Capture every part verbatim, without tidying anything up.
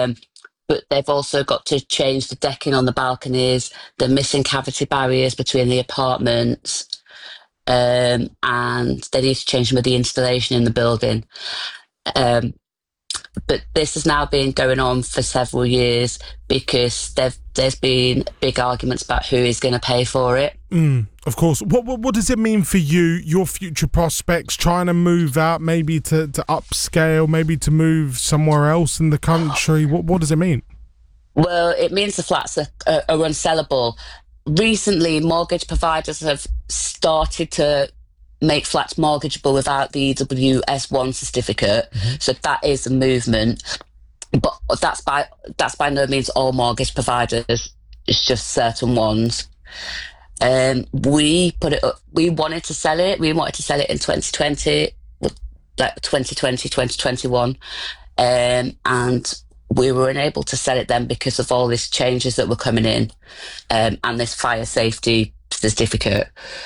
Um, but they've also got to change the decking on the balconies, the missing cavity barriers between the apartments, um, and they need to change some of the installation in the building. Um, but this has now been going on for several years because there's been big arguments about who is going to pay for it. Mm, of course. What, what what does it mean for you, your future prospects, trying to move out, maybe to, to upscale, maybe to move somewhere else in the country? What what does it mean? Well, it means the flats are, are, are unsellable. Recently, mortgage providers have started to make flats mortgageable without the E W S one certificate. Mm-hmm. So that is a movement. But that's by that's by no means all mortgage providers. It's just certain ones. Um, we put it up. We wanted to sell it. We wanted to sell it in twenty twenty, like twenty twenty, twenty twenty-one, um, and we were unable to sell it then because of all these changes that were coming in, um, and this fire safety certificate.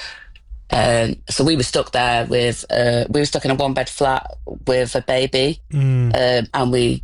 Um, so we were stuck there with uh, we were stuck in a one bed flat with a baby, mm. um, and we.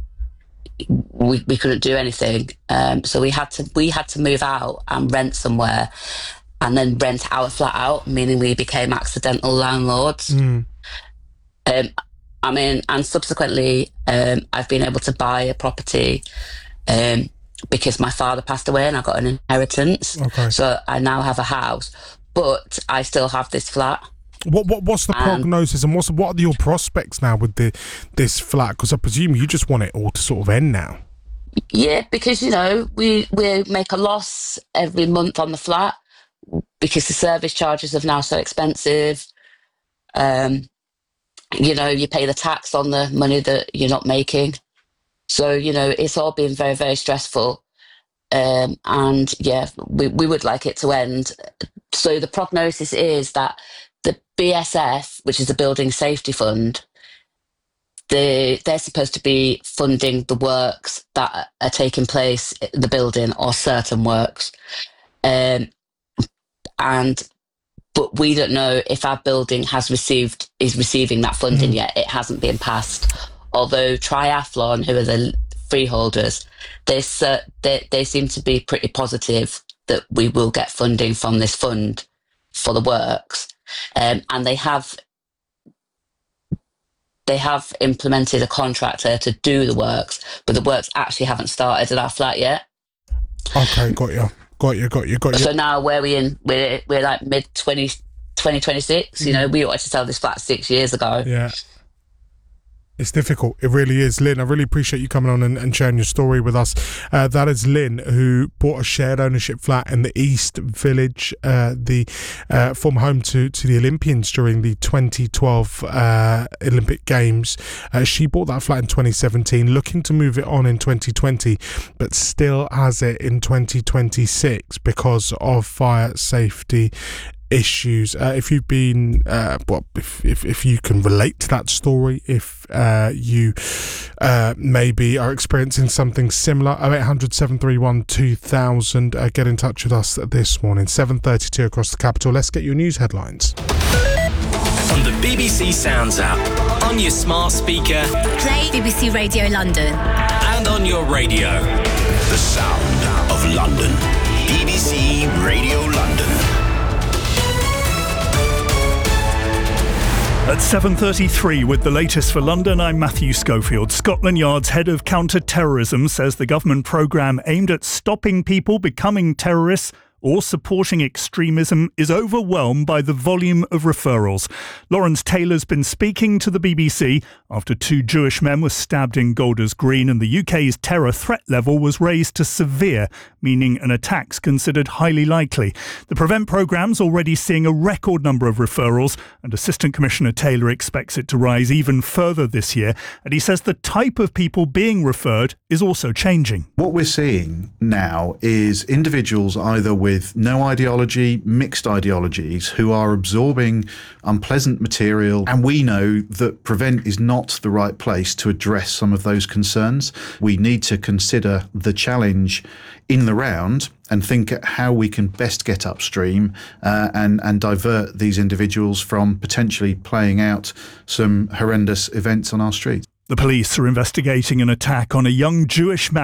We we couldn't do anything, um, so we had to we had to move out and rent somewhere, and then rent our flat out, meaning we became accidental landlords. Mm. Um, I mean, and subsequently, um, I've been able to buy a property, um, because my father passed away and I got an inheritance. Okay. So I now have a house, but I still have this flat. What what what's the um, prognosis, and what's what are your prospects now with the this flat? Because I presume you just want it all to sort of end now. Yeah, because you know we we make a loss every month on the flat because the service charges are now so expensive. Um, you know, you pay the tax on the money that you're not making, so you know it's all been very very stressful. Um, and yeah, we we would like it to end. So the prognosis is that the B S F, which is the Building Safety Fund, they, they're supposed to be funding the works that are taking place in the building or certain works. Um, and but we don't know if our building has received is receiving that funding mm. yet. It hasn't been passed. Although Triathlon, who are the freeholders, they, uh, they, they seem to be pretty positive that we will get funding from this fund for the works. Um, and they have they have implemented a contractor to do the works, but the works actually haven't started at our flat yet. Okay, got you, got you, got you, got you. So now where we in? We're we're like mid twenty twenty-six. You know, we wanted to sell this flat six years ago. Yeah. It's difficult. It really is. Lynn, I really appreciate you coming on and, and sharing your story with us. Uh, that is Lynn, who bought a shared ownership flat in the East Village, uh, the uh, former home to, to the Olympians during the twenty twelve uh, Olympic Games. Uh, she bought that flat in twenty seventeen, looking to move it on in twenty twenty, but still has it in twenty twenty-six because of fire safety issues. Uh, if you've been, uh, well, if, if if you can relate to that story, if uh, you uh, maybe are experiencing something similar, oh eight hundred, seven three one, two thousand, uh, get in touch with us this morning, seven thirty-two across the capital. Let's get your news headlines. On the B B C Sounds app, on your smart speaker, play B B C Radio London, and on your radio. The sound of London. B B C Radio London. At seven thirty-three with the latest for London, I'm Matthew Schofield. Scotland Yard's head of counter-terrorism says the government programme aimed at stopping people becoming terrorists or supporting extremism is overwhelmed by the volume of referrals. Lawrence Taylor's been speaking to the B B C after two Jewish men were stabbed in Golders Green, and the U K's terror threat level was raised to severe, meaning an attack's considered highly likely. The Prevent programme's already seeing a record number of referrals, and Assistant Commissioner Taylor expects it to rise even further this year, and he says the type of people being referred is also changing. What we're seeing now is individuals either with with no ideology, mixed ideologies, who are absorbing unpleasant material. And we know that Prevent is not the right place to address some of those concerns. We need to consider the challenge in the round and think at how we can best get upstream uh, and, and divert these individuals from potentially playing out some horrendous events on our streets. The police are investigating an attack on a young Jewish man